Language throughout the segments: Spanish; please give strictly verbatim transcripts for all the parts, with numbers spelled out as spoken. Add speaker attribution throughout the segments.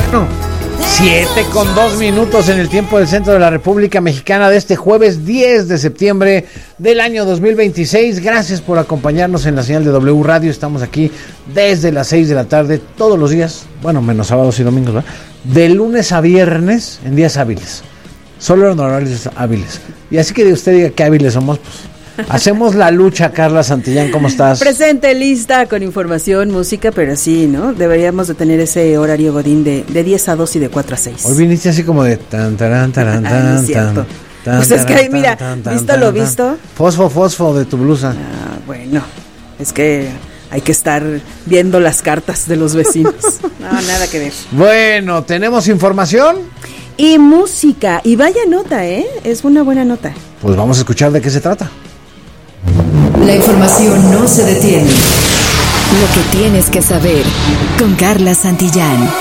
Speaker 1: Bueno, siete con dos minutos en el tiempo del centro de la República Mexicana de este jueves diez de septiembre del año dos mil veintiséis. Gracias por acompañarnos en la señal de W Radio. Estamos aquí desde las seis de la tarde todos los días, bueno, menos sábados y domingos, ¿verdad? De lunes a viernes en días hábiles. Solo en horarios hábiles. Y así que usted diga qué hábiles somos, pues hacemos la lucha. Carla Santillán, ¿cómo estás?
Speaker 2: Presente, lista, con información, música, pero sí, ¿no? Deberíamos de tener ese horario godín de, de diez a dos y de cuatro a seis.
Speaker 1: Hoy viniste así como de tan, taran, taran, tan,
Speaker 2: ah, no es cierto. Tan, pues es que ahí, mira, tan, tan, ¿visto tan, lo visto?
Speaker 1: Fosfo, fosfo de tu blusa.
Speaker 2: Ah, bueno, es que hay que estar viendo las cartas de los vecinos. No, nada que ver.
Speaker 1: Bueno, ¿tenemos información?
Speaker 2: Y música, y vaya nota, ¿eh? Es una buena nota.
Speaker 1: Pues vamos a escuchar de qué se trata.
Speaker 3: La información no se detiene. Lo que tienes que saber con Carla Santillán.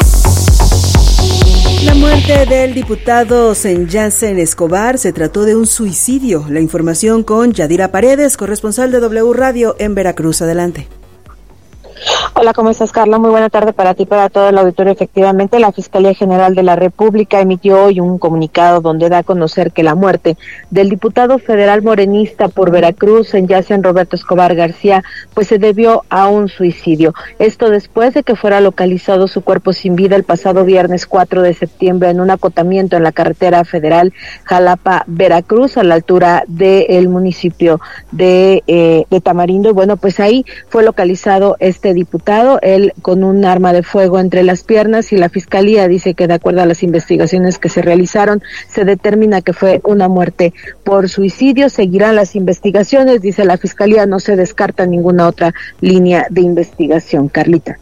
Speaker 2: La muerte del diputado Senyasen Escobar se trató de un suicidio. La información con Yadira Paredes, corresponsal de W Radio en Veracruz. Adelante.
Speaker 4: Hola, ¿cómo estás, Carla? Muy buena tarde para ti y para todo el auditorio. Efectivamente, la Fiscalía General de la República emitió hoy un comunicado donde da a conocer que la muerte del diputado federal morenista por Veracruz, Senyasen Roberto Escobar García, pues se debió a un suicidio. Esto después de que fuera localizado su cuerpo sin vida el pasado viernes cuatro de septiembre en un acotamiento en la carretera federal Jalapa-Veracruz, a la altura del municipio de, eh, de Tamarindo. Y bueno, pues ahí fue localizado este diputado, él con un arma de fuego entre las piernas, y la Fiscalía dice que de acuerdo a las investigaciones que se realizaron, se determina que fue una muerte por suicidio. Seguirán las investigaciones, dice la Fiscalía, no se descarta ninguna otra línea de investigación. Carlita.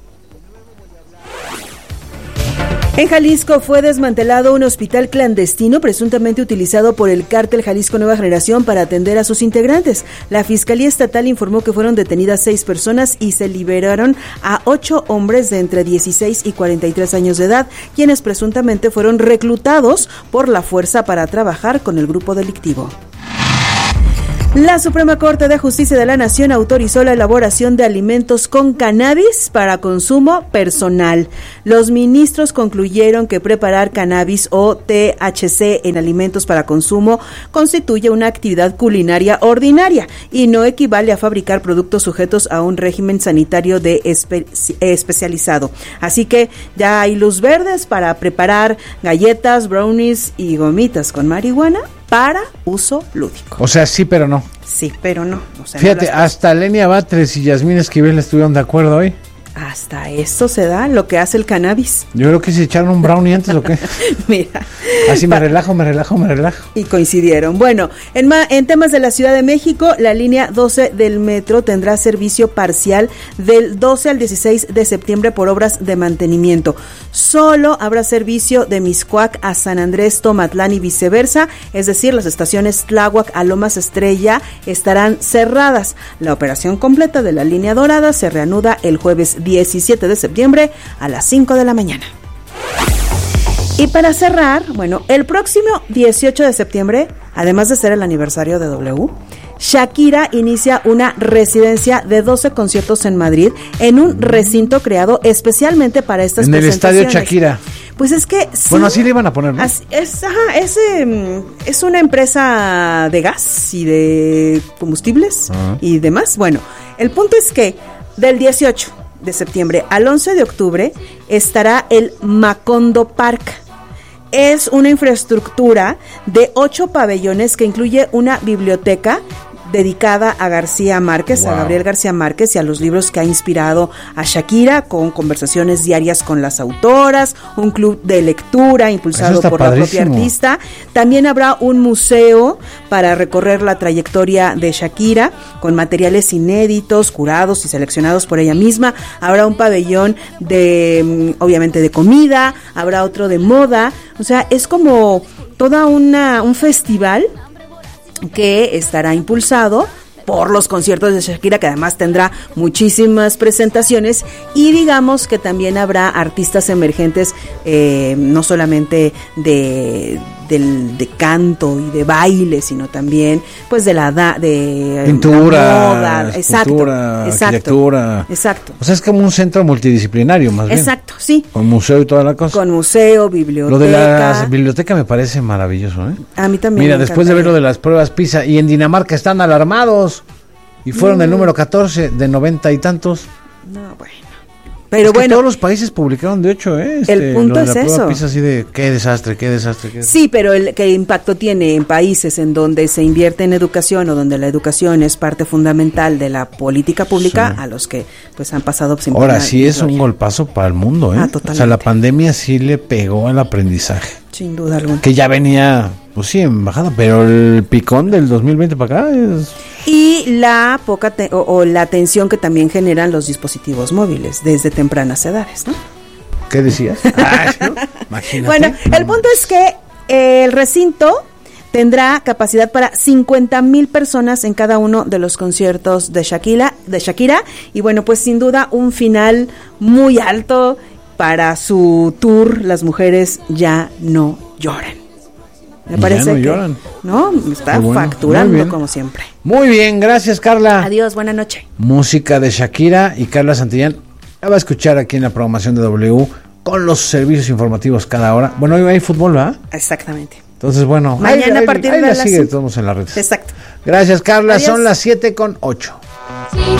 Speaker 2: En Jalisco fue desmantelado un hospital clandestino presuntamente utilizado por el cártel Jalisco Nueva Generación para atender a sus integrantes. La Fiscalía Estatal informó que fueron detenidas seis personas y se liberaron a ocho hombres de entre dieciséis y cuarenta y tres años de edad, quienes presuntamente fueron reclutados por la fuerza para trabajar con el grupo delictivo. La Suprema Corte de Justicia de la Nación autorizó la elaboración de alimentos con cannabis para consumo personal. Los ministros concluyeron que preparar cannabis o T H C en alimentos para consumo constituye una actividad culinaria ordinaria y no equivale a fabricar productos sujetos a un régimen sanitario de espe- especializado. Así que ya hay luz verdes para preparar galletas, brownies y gomitas con marihuana para uso lúdico.
Speaker 1: O sea, sí, pero no.
Speaker 2: Sí, pero no. O sea,
Speaker 1: fíjate,
Speaker 2: no
Speaker 1: hasta Lenia Batres y Yasmín Esquivel estuvieron de acuerdo hoy.
Speaker 2: Hasta eso se da, lo que hace el cannabis.
Speaker 1: Yo creo que se echaron un brownie antes o qué.
Speaker 2: Mira.
Speaker 1: Así me relajo, me relajo, me relajo.
Speaker 2: Y coincidieron. Bueno, en, ma- en temas de la Ciudad de México, la línea doce del metro tendrá servicio parcial del doce al dieciséis de septiembre por obras de mantenimiento. Solo habrá servicio de Mixcoac a San Andrés, Tomatlán y viceversa, es decir, las estaciones Tláhuac a Lomas Estrella estarán cerradas. La operación completa de la línea dorada se reanuda el jueves diecisiete de septiembre a las cinco de la mañana. Y para cerrar, bueno, el próximo dieciocho de septiembre, además de ser el aniversario de W, Shakira inicia una residencia de doce conciertos en Madrid en un recinto creado especialmente para estas
Speaker 1: en
Speaker 2: presentaciones.
Speaker 1: En el estadio Shakira.
Speaker 2: Pues es que sí,
Speaker 1: bueno, así le iban a poner, ¿no?
Speaker 2: Es, es, ajá, es, eh, es una empresa de gas y de combustibles uh-huh. y demás. Bueno, el punto es que del dieciocho de septiembre al once de octubre estará el Macondo Park. Es una infraestructura de ocho pabellones que incluye una biblioteca dedicada a García Márquez, wow. a Gabriel García Márquez y a los libros que ha inspirado a Shakira, con conversaciones diarias con las autoras, un club de lectura impulsado por padrísimo. La propia artista. También habrá un museo para recorrer la trayectoria de Shakira, con materiales inéditos, curados y seleccionados por ella misma. Habrá un pabellón de, obviamente, de comida, habrá otro de moda. O sea, es como toda una un festival que estará impulsado por los conciertos de Shakira, que además tendrá muchísimas presentaciones, y digamos que también habrá artistas emergentes, eh, no solamente de, del de canto y de baile, sino también pues de la da, de
Speaker 1: pintura,
Speaker 2: la moda, exacto,
Speaker 1: escultura,
Speaker 2: exacto,
Speaker 1: arquitectura.
Speaker 2: Exacto.
Speaker 1: O sea, es como un centro multidisciplinario más bien.
Speaker 2: Exacto, sí.
Speaker 1: Con museo y toda la cosa.
Speaker 2: Con museo, biblioteca.
Speaker 1: Lo de la biblioteca me parece maravilloso, ¿eh?
Speaker 2: A mí también.
Speaker 1: Mira,
Speaker 2: me
Speaker 1: después de ver
Speaker 2: encantaría.
Speaker 1: lo de las pruebas PISA y en Dinamarca están alarmados y fueron
Speaker 2: No.
Speaker 1: el número catorce de noventa y tantos.
Speaker 2: No, bueno. Pero
Speaker 1: Es que
Speaker 2: bueno,
Speaker 1: todos los países publicaron de ocho, ¿eh?
Speaker 2: el punto
Speaker 1: lo de
Speaker 2: es
Speaker 1: la prueba
Speaker 2: eso.
Speaker 1: PISA así de qué desastre, qué desastre, qué desastre.
Speaker 2: sí, pero el ¿qué impacto tiene en países en donde se invierte en educación o donde la educación es parte fundamental de la política pública,
Speaker 1: Sí.
Speaker 2: a los que pues han pasado sin
Speaker 1: Ahora
Speaker 2: pena
Speaker 1: sí
Speaker 2: ni
Speaker 1: es un
Speaker 2: gloria?
Speaker 1: golpazo para el mundo, ¿eh?
Speaker 2: Ah,
Speaker 1: O sea,
Speaker 2: totalmente.
Speaker 1: la pandemia sí le pegó al aprendizaje.
Speaker 2: Sin duda alguna.
Speaker 1: Que ya venía, pues sí, en bajada, pero el picón del dos mil veinte para acá es...
Speaker 2: Y la poca te- o, o la tensión que también generan los dispositivos móviles desde tempranas edades, ¿no?
Speaker 1: ¿Qué decías? Ay, ¿no? Imagínate.
Speaker 2: Bueno, el punto es que eh, el recinto tendrá capacidad para cincuenta mil personas en cada uno de los conciertos de Shakira, de Shakira, y bueno, pues sin duda un final muy alto para su tour Las mujeres ya no lloran. Me
Speaker 1: Ya
Speaker 2: parece
Speaker 1: no
Speaker 2: que
Speaker 1: lloran.
Speaker 2: no está
Speaker 1: Qué bueno, muy
Speaker 2: facturando
Speaker 1: bien.
Speaker 2: como siempre.
Speaker 1: Muy bien, gracias Carla.
Speaker 2: Adiós, buena noche.
Speaker 1: Música de Shakira y Carla Santillán. La va a escuchar aquí en la programación de W con los servicios informativos cada hora. Bueno, hoy hay fútbol, ¿verdad?
Speaker 2: Exactamente.
Speaker 1: Entonces, bueno,
Speaker 2: Mañana
Speaker 1: ahí,
Speaker 2: a
Speaker 1: ahí-
Speaker 2: partir
Speaker 1: ahí
Speaker 2: de
Speaker 1: la
Speaker 2: las
Speaker 1: sigue
Speaker 2: cinco.
Speaker 1: todos en las redes.
Speaker 2: Exacto.
Speaker 1: Gracias Carla,
Speaker 2: Adiós.
Speaker 1: son las siete con ocho.